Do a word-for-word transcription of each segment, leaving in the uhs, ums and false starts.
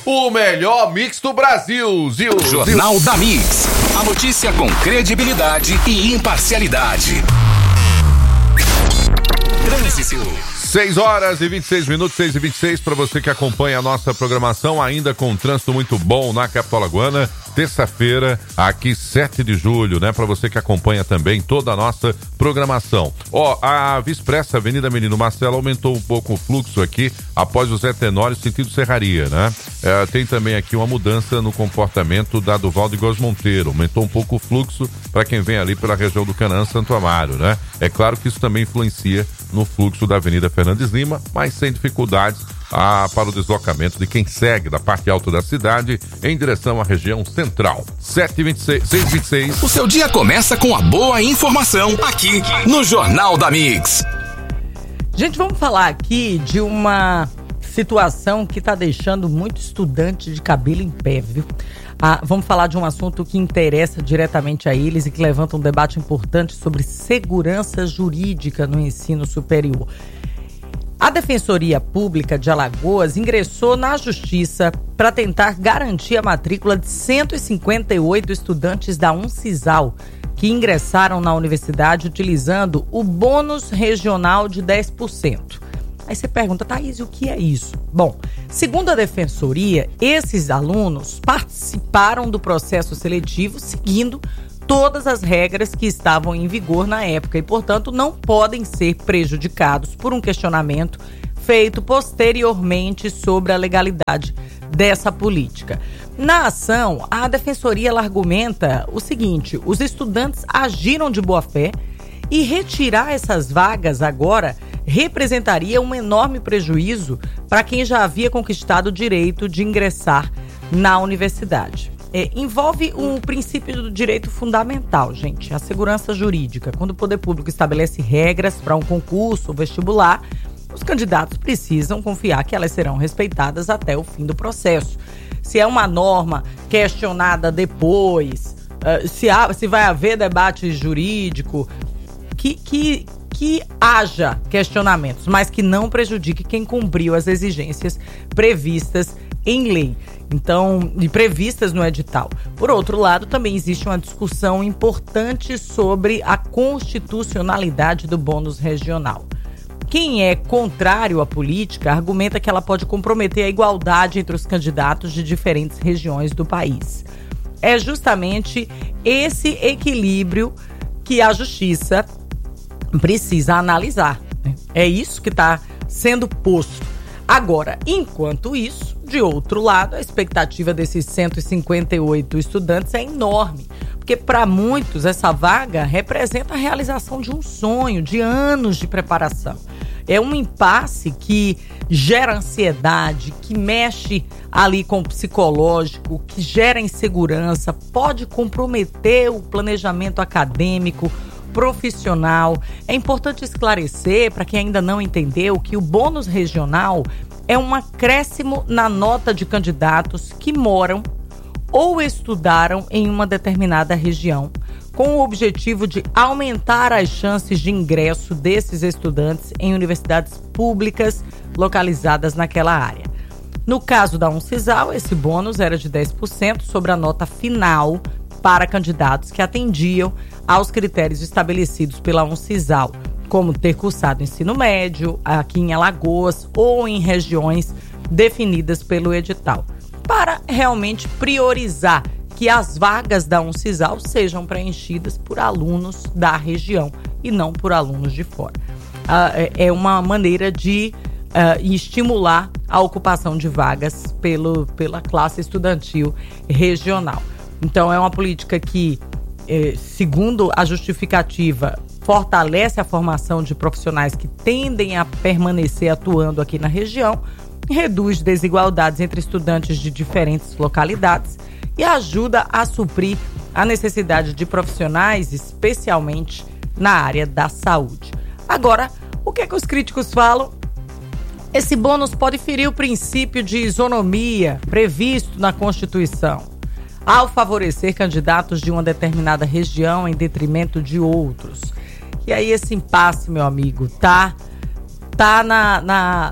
o melhor mix do Brasil. Zil, Jornal Zil. da Mix. A notícia com credibilidade e imparcialidade. Trânsito. seis horas e vinte e seis minutos, seis e vinte e seis, para você que acompanha a nossa programação, ainda com um trânsito muito bom na capital alagoana. Terça-feira, aqui sete de julho, né? Para você que acompanha também toda a nossa programação. Ó, a Via Expressa Avenida Menino Marcelo aumentou um pouco o fluxo aqui após o Zé Tenório sentido Serraria, né? É, tem também aqui uma mudança no comportamento da Duval de Góes Monteiro. Aumentou um pouco o fluxo para quem vem ali pela região do Canaã, Santo Amaro, né? É claro que isso também influencia no fluxo da Avenida Fernandes Lima, mas sem dificuldades Ah, para o deslocamento de quem segue da parte alta da cidade em direção à região central. sete e vinte e seis, seis e vinte e seis. O seu dia começa com a boa informação aqui no Jornal da Mix. Gente, vamos falar aqui de uma situação que está deixando muito estudante de cabelo em pé, viu? Ah, vamos falar de um assunto que interessa diretamente a eles e que levanta um debate importante sobre segurança jurídica no ensino superior. A Defensoria Pública de Alagoas ingressou na Justiça para tentar garantir a matrícula de cento e cinquenta e oito estudantes da Uncisal que ingressaram na universidade utilizando o bônus regional de dez por cento. Aí você pergunta, Thaís, o que é isso? Bom, segundo a Defensoria, esses alunos participaram do processo seletivo seguindo todas as regras que estavam em vigor na época e, portanto, não podem ser prejudicados por um questionamento feito posteriormente sobre a legalidade dessa política. Na ação, a Defensoria ela argumenta o seguinte: os estudantes agiram de boa-fé e retirar essas vagas agora representaria um enorme prejuízo para quem já havia conquistado o direito de ingressar na universidade. É, envolve um princípio do direito fundamental, gente, a segurança jurídica. Quando o poder público estabelece regras para um concurso ou vestibular, os candidatos precisam confiar que elas serão respeitadas até o fim do processo. Se é uma norma questionada depois, uh, se, há, se vai haver debate jurídico, que, que, que haja questionamentos, mas que não prejudique quem cumpriu as exigências previstas em lei. Então, e previstas no edital. Por outro lado, também existe uma discussão importante sobre a constitucionalidade do bônus regional. Quem é contrário à política argumenta que ela pode comprometer a igualdade entre os candidatos de diferentes regiões do país. É justamente esse equilíbrio que a Justiça precisa analisar. É isso que está sendo posto. Agora, enquanto isso, de outro lado, a expectativa desses cento e cinquenta e oito estudantes é enorme, porque para muitos essa vaga representa a realização de um sonho, de anos de preparação. É um impasse que gera ansiedade, que mexe ali com o psicológico, que gera insegurança, pode comprometer o planejamento acadêmico, profissional. É importante esclarecer, para quem ainda não entendeu, que o bônus regional é um acréscimo na nota de candidatos que moram ou estudaram em uma determinada região, com o objetivo de aumentar as chances de ingresso desses estudantes em universidades públicas localizadas naquela área. No caso da Uncisal, esse bônus era de dez por cento sobre a nota final para candidatos que atendiam aos critérios estabelecidos pela Uncisal, como ter cursado ensino médio aqui em Alagoas ou em regiões definidas pelo edital, para realmente priorizar que as vagas da Uncisal sejam preenchidas por alunos da região e não por alunos de fora. Uh, é uma maneira de uh, estimular a ocupação de vagas pelo, pela classe estudantil regional. Então é uma política que, eh, segundo a justificativa, fortalece a formação de profissionais que tendem a permanecer atuando aqui na região, reduz desigualdades entre estudantes de diferentes localidades e ajuda a suprir a necessidade de profissionais, especialmente na área da saúde. Agora, o que é que os críticos falam? Esse bônus pode ferir o princípio de isonomia previsto na Constituição, ao favorecer candidatos de uma determinada região em detrimento de outros. E aí esse impasse, meu amigo, tá, tá na, na,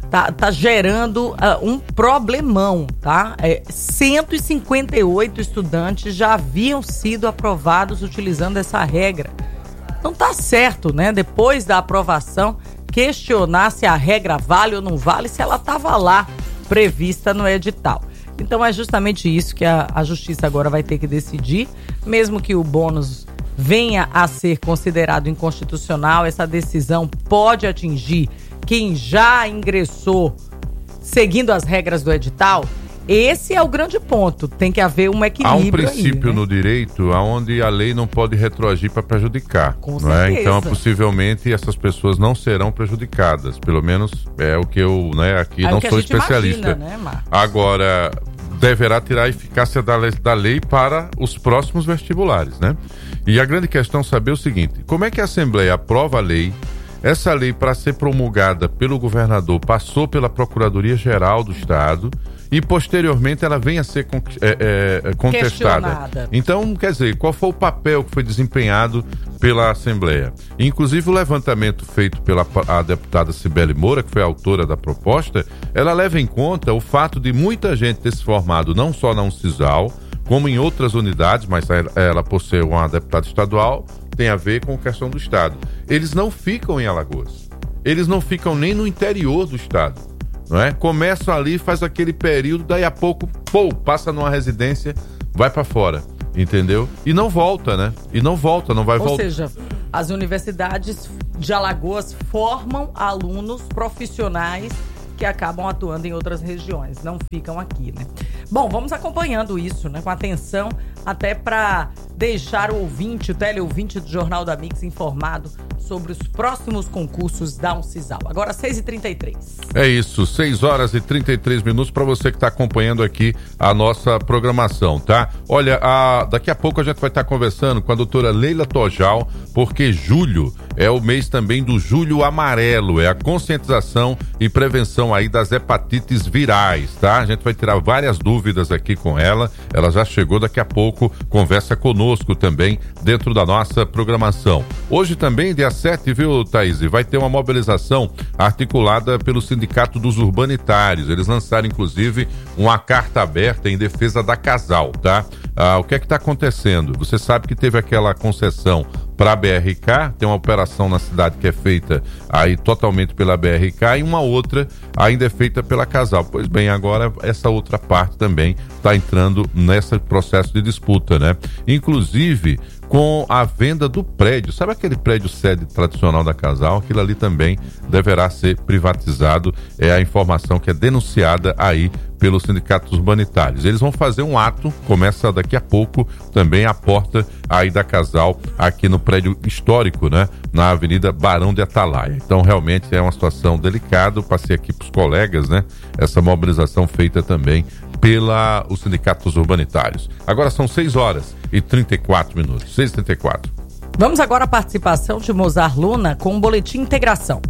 tá, tá gerando uh, um problemão, tá? É, cento e cinquenta e oito estudantes já haviam sido aprovados utilizando essa regra. Não tá certo, né? Depois da aprovação, questionar se a regra vale ou não vale, se ela estava lá prevista no edital. Então é justamente isso que a, a justiça agora vai ter que decidir, mesmo que o bônus venha a ser considerado inconstitucional, essa decisão pode atingir quem já ingressou seguindo as regras do edital. Esse é o grande ponto, tem que haver um equilíbrio. Há um princípio aí, né? no direito onde a lei não pode retroagir para prejudicar. Com não é? certeza. Então, possivelmente, essas pessoas não serão prejudicadas. Pelo menos é o que eu, né, aqui é não o que sou a gente especialista. Imagina, né, Marcos? Agora, deverá tirar a eficácia da lei, da lei para os próximos vestibulares, né? E a grande questão é saber o seguinte: como é que a Assembleia aprova a lei? Essa lei, para ser promulgada pelo governador, passou pela Procuradoria-Geral do Estado e, posteriormente, ela vem a ser con- é, é, contestada. Então, quer dizer, qual foi o papel que foi desempenhado pela Assembleia? Inclusive, o levantamento feito pela a deputada Cibele Moura, que foi a autora da proposta, ela leva em conta o fato de muita gente ter se formado não só na Uncisal, como em outras unidades, mas ela, ela por ser uma deputada estadual, tem a ver com a questão do Estado. Eles não ficam em Alagoas. Eles não ficam nem no interior do Estado. Não é? Começam ali, faz aquele período, daí a pouco, pô, passa numa residência, vai para fora. Entendeu? E não volta, né? E não volta, não vai voltar. Ou seja, as universidades de Alagoas formam alunos profissionais que acabam atuando em outras regiões, não ficam aqui, né? Bom, vamos acompanhando isso, né, com atenção, até para deixar o ouvinte, o teleouvinte do Jornal da Mix informado sobre os próximos concursos da Uncisal. Agora, seis e trinta e três. É isso, seis horas e trinta e três minutos para você que está acompanhando aqui a nossa programação, tá? Olha, a, daqui a pouco a gente vai estar tá conversando com a doutora Leila Tojal, porque julho é o mês também do Julho Amarelo, é a conscientização e prevenção aí das hepatites virais, tá? A gente vai tirar várias dúvidas aqui com ela, ela já chegou, daqui a pouco conversa conosco também dentro da nossa programação. Hoje também, dia sete, viu, Thaís? Vai ter uma mobilização articulada pelo Sindicato dos Urbanitários. Eles lançaram, inclusive, uma carta aberta em defesa da Casal, tá? Ah, o que é que está acontecendo? Você sabe que teve aquela concessão para a B R K, tem uma operação na cidade que é feita aí totalmente pela B R K e uma outra ainda é feita pela Casal. Pois bem, agora essa outra parte também está entrando nesse processo de disputa, né? Inclusive com a venda do prédio. Sabe aquele prédio sede tradicional da Casal? Aquilo ali também deverá ser privatizado. É a informação que é denunciada aí pelos sindicatos urbanitários. Eles vão fazer um ato, começa daqui a pouco, também a porta aí da Casal, aqui no prédio histórico, né? Na Avenida Barão de Atalaia. Então, realmente é uma situação delicada. Eu passei aqui para os colegas, né? Essa mobilização feita também pela os sindicatos urbanitários. Agora são seis horas e trinta e quatro minutos. seis e trinta e quatro. Vamos agora à participação de Mozart Luna com o Boletim Integração.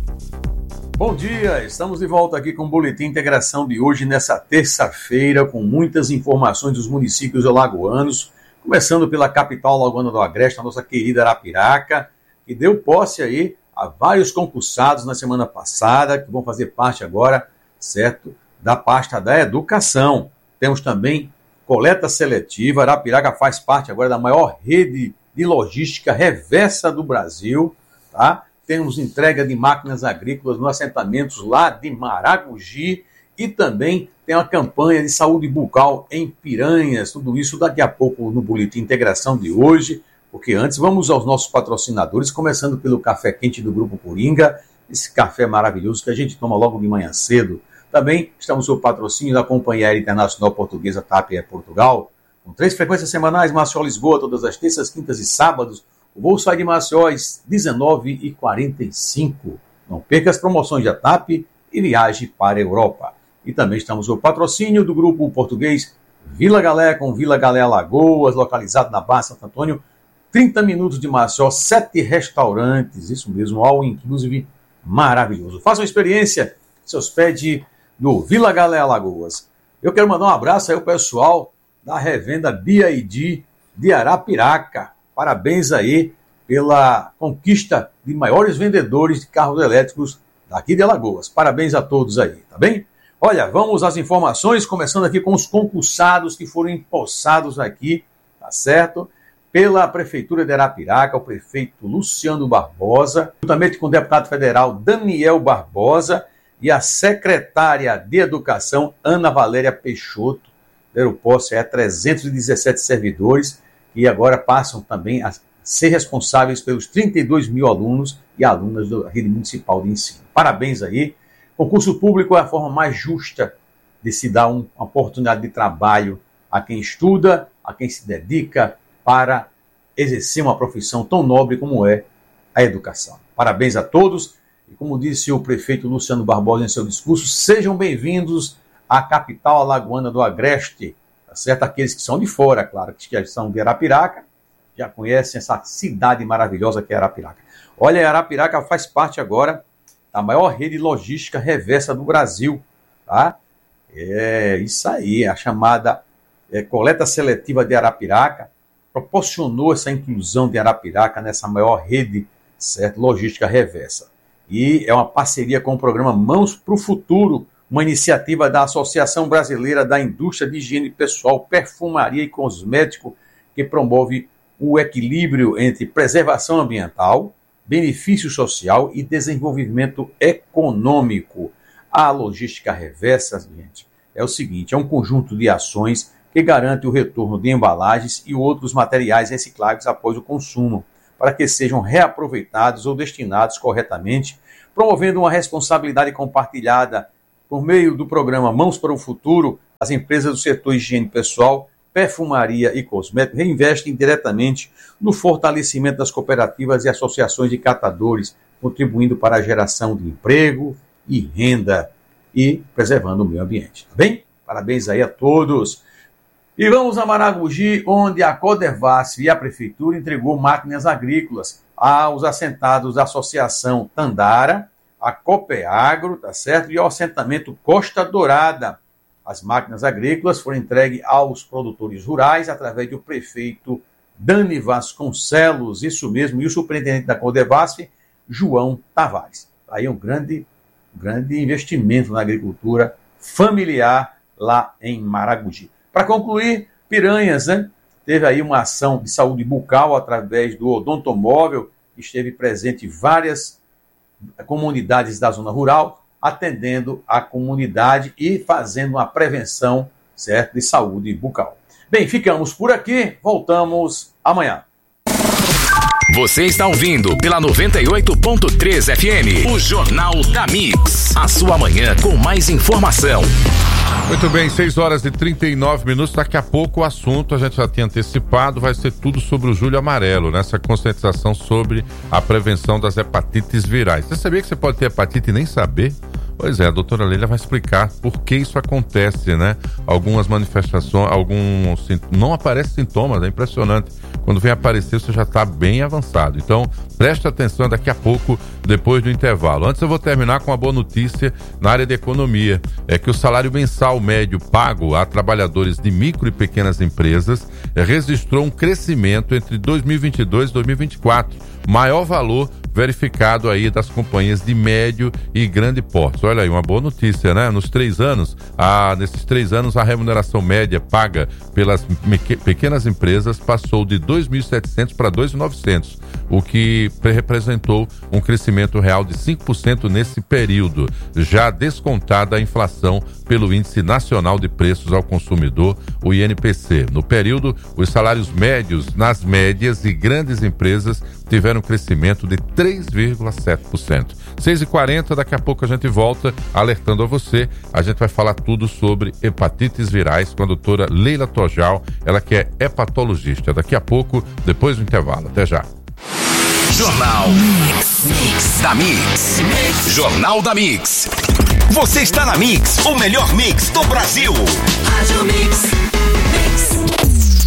Bom dia, estamos de volta aqui com o Boletim Integração de hoje, nessa terça-feira, com muitas informações dos municípios alagoanos, começando pela capital alagoana do Agreste, a nossa querida Arapiraca, que deu posse aí a vários concursados na semana passada, que vão fazer parte agora, certo, da pasta da educação. Temos também coleta seletiva. Arapiraca faz parte agora da maior rede de logística reversa do Brasil, tá? Temos entrega de máquinas agrícolas nos assentamentos lá de Maragogi e também tem uma campanha de saúde bucal em Piranhas. Tudo isso daqui a pouco no Boletim Integração de hoje, porque antes vamos aos nossos patrocinadores, começando pelo café quente do Grupo Coringa, esse café maravilhoso que a gente toma logo de manhã cedo. Também estamos sob patrocínio da Companhia Aérea Internacional Portuguesa TAP Air Portugal, com três frequências semanais, Maceió-Lisboa, todas as terças, quintas e sábados. O voo sai de Maceió às dezenove e quarenta e cinco. Não perca as promoções da TAP e viaje para a Europa. E também estamos sob patrocínio do grupo português Vila Galé, com Vila Galé Alagoas, localizado na Barra Santo Antônio, trinta minutos de Maceió, sete restaurantes, isso mesmo, all inclusive, maravilhoso. Faça uma experiência, se hospede do Vila Galé Alagoas. Eu quero mandar um abraço aí ao pessoal da revenda B I D de Arapiraca. Parabéns aí pela conquista de maiores vendedores de carros elétricos daqui de Alagoas. Parabéns a todos aí, tá bem? Olha, vamos às informações, começando aqui com os concursados que foram empossados aqui, tá certo? Pela Prefeitura de Arapiraca, o prefeito Luciano Barbosa, juntamente com o deputado federal Daniel Barbosa e a secretária de Educação, Ana Valéria Peixoto, deram posse a trezentos e dezessete servidores que agora passam também a ser responsáveis pelos trinta e dois mil alunos e alunas da rede municipal de ensino. Parabéns aí. Concurso público é a forma mais justa de se dar um, uma oportunidade de trabalho a quem estuda, a quem se dedica para exercer uma profissão tão nobre como é a educação. Parabéns a todos e, como disse o prefeito Luciano Barbosa em seu discurso, sejam bem-vindos à capital alagoana do Agreste, tá certo? Aqueles que são de fora, claro, que já são de Arapiraca, já conhecem essa cidade maravilhosa que é Arapiraca. Olha, Arapiraca faz parte agora da maior rede logística reversa do Brasil, tá? É isso aí, a chamada é, coleta seletiva de Arapiraca proporcionou essa inclusão de Arapiraca nessa maior rede, certo, logística reversa. E é uma parceria com o programa Mãos para o Futuro, uma iniciativa da Associação Brasileira da Indústria de Higiene Pessoal, Perfumaria e Cosmético, que promove o equilíbrio entre preservação ambiental, benefício social e desenvolvimento econômico. A logística reversa, gente, é o seguinte, é um conjunto de ações que garante o retorno de embalagens e outros materiais recicláveis após o consumo, para que sejam reaproveitados ou destinados corretamente, promovendo uma responsabilidade compartilhada por meio do programa Mãos para o Futuro. As empresas do setor higiene pessoal, perfumaria e cosméticos reinvestem diretamente no fortalecimento das cooperativas e associações de catadores, contribuindo para a geração de emprego e renda e preservando o meio ambiente. Tá bem? Parabéns aí a todos. E vamos a Maragogi, onde a Codevasf e a Prefeitura entregou máquinas agrícolas aos assentados da Associação Tandara, a Copeagro, tá certo? E ao assentamento Costa Dourada. As máquinas agrícolas foram entregues aos produtores rurais através do prefeito Dani Vasconcelos, isso mesmo, e o superintendente da Codevasf, João Tavares. Aí um grande, grande investimento na agricultura familiar lá em Maragogi. Para concluir, Piranhas, né? Teve aí uma ação de saúde bucal através do odontomóvel, que esteve presente em várias comunidades da zona rural, atendendo a comunidade e fazendo uma prevenção, certo, de saúde bucal. Bem, ficamos por aqui, voltamos amanhã. Você está ouvindo pela noventa e oito ponto três F M, o Jornal da Mix. A sua manhã com mais informação. Muito bem, seis horas e trinta e nove minutos. Daqui a pouco o assunto, a gente já tinha antecipado, vai ser tudo sobre o Julho Amarelo, nessa conscientização sobre a prevenção das hepatites virais. Você sabia que você pode ter hepatite e nem saber? Pois é, a doutora Leila vai explicar por que isso acontece, né? Algumas manifestações, alguns não aparecem sintomas, é impressionante. Quando vem aparecer, você já está bem avançado. Então, preste atenção daqui a pouco, depois do intervalo. Antes eu vou terminar com uma boa notícia na área de economia. É que o salário mensal médio pago a trabalhadores de micro e pequenas empresas registrou um crescimento entre dois mil e vinte e dois e dois mil e vinte e quatro. Maior valor verificado aí das companhias de médio e grande porte. Olha aí, uma boa notícia, né? Nos três anos, a, nesses três anos, a remuneração média paga pelas meque, pequenas empresas passou de dois mil e setecentos para dois mil e novecentos, o que representou um crescimento real de cinco por cento nesse período, já descontada a inflação pelo Índice Nacional de Preços ao Consumidor, o I N P C. No período, os salários médios nas médias e grandes empresas tiveram um crescimento de três vírgula sete por cento. seis e quarenta, daqui a pouco a gente volta alertando a você. A gente vai falar tudo sobre hepatites virais com a doutora Leila Tojal, ela que é hepatologista. Daqui a pouco, depois do intervalo. Até já. Jornal Mix, Mix da Mix. Mix. Jornal da Mix. Você está na Mix, o melhor mix do Brasil. Rádio Mix. Mix.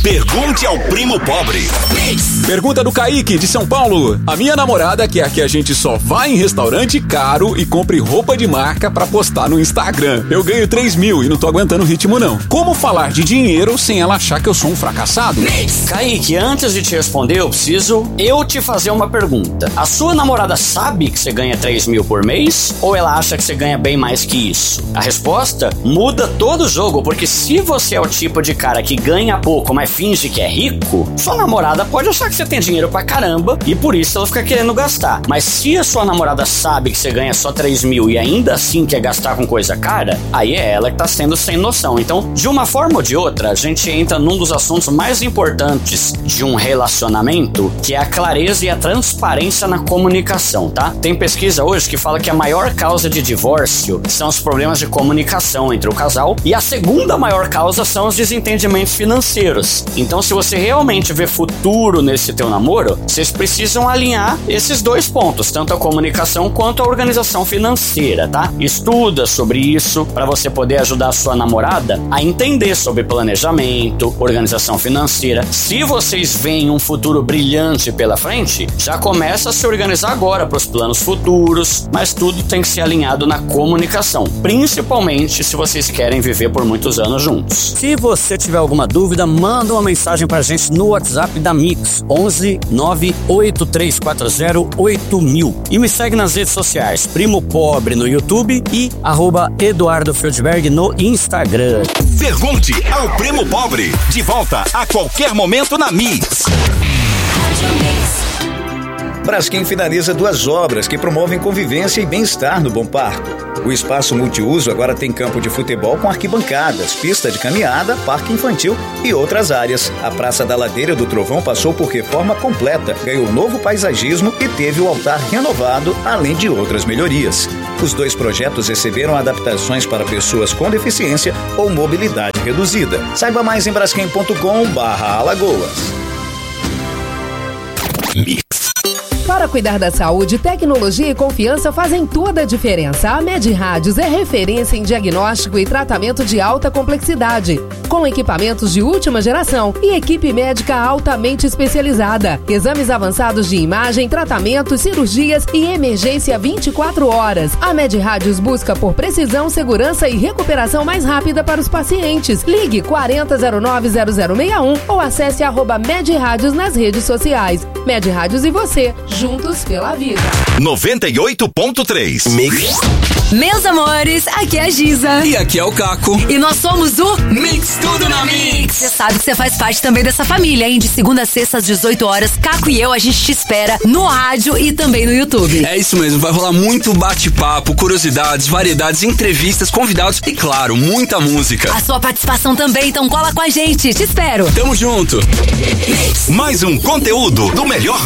Pergunte ao Primo Pobre. Pergunta do Kaique, de São Paulo. A minha namorada quer que a gente só vá em restaurante caro e compre roupa de marca pra postar no Instagram. Eu ganho três mil e não tô aguentando o ritmo, não. Como falar de dinheiro sem ela achar que eu sou um fracassado? Kaique, antes de te responder, eu preciso eu te fazer uma pergunta. A sua namorada sabe que você ganha três mil por mês? Ou ela acha que você ganha bem mais que isso? A resposta muda todo o jogo, porque se você é o tipo de cara que ganha pouco, mas finge que é rico, sua namorada pode achar que você tem dinheiro pra caramba e por isso ela fica querendo gastar. Mas se a sua namorada sabe que você ganha só três mil e ainda assim quer gastar com coisa cara, aí é ela que tá sendo sem noção. Então, de uma forma ou de outra, a gente entra num dos assuntos mais importantes de um relacionamento, que é a clareza e a transparência na comunicação, tá? Tem pesquisa hoje que fala que a maior causa de divórcio são os problemas de comunicação entre o casal e a segunda maior causa são os desentendimentos financeiros. Então, se você realmente vê futuro nesse teu namoro, vocês precisam alinhar esses dois pontos, tanto a comunicação quanto a organização financeira, tá? Estuda sobre isso para você poder ajudar a sua namorada a entender sobre planejamento, organização financeira. Se vocês veem um futuro brilhante pela frente, já começa a se organizar agora para os planos futuros, mas tudo tem que ser alinhado na comunicação, principalmente se vocês querem viver por muitos anos juntos. Se você tiver alguma dúvida, manda uma mensagem pra gente no WhatsApp da Mix, onze nove oito três quatro zero oito mil. E me segue nas redes sociais, Primo Pobre no YouTube e arroba Eduardo Feldberg no Instagram. Pergunte ao Primo Pobre. De volta a qualquer momento na Mix. Braskem finaliza duas obras que promovem convivência e bem-estar no Bom Parque. O espaço multiuso agora tem campo de futebol com arquibancadas, pista de caminhada, parque infantil e outras áreas. A Praça da Ladeira do Trovão passou por reforma completa, ganhou novo paisagismo e teve o altar renovado, além de outras melhorias. Os dois projetos receberam adaptações para pessoas com deficiência ou mobilidade reduzida. Saiba mais em braskem ponto com barra Alagoas. Mix. Para cuidar da saúde, tecnologia e confiança fazem toda a diferença. A MedRádios é referência em diagnóstico e tratamento de alta complexidade, com equipamentos de última geração e equipe médica altamente especializada. Exames avançados de imagem, tratamentos, cirurgias e emergência vinte e quatro horas. A MedRádios busca por precisão, segurança e recuperação mais rápida para os pacientes. Ligue quarenta zero nove zero zero seis um ou acesse arroba MedRádios nas redes sociais. MedRádios e você, juntos pela vida. noventa e oito ponto três. Mix. Meus amores, aqui é a Giza. E aqui é o Caco. E nós somos o Mix Tudo na Mix. Você sabe que você faz parte também dessa família, hein? De segunda a sexta às dezoito horas, Caco e eu, a gente te espera no rádio e também no YouTube. É isso mesmo, vai rolar muito bate-papo, curiosidades, variedades, entrevistas, convidados e, claro, muita música. A sua participação também, então cola com a gente. Te espero. Tamo junto. Mais um conteúdo do melhor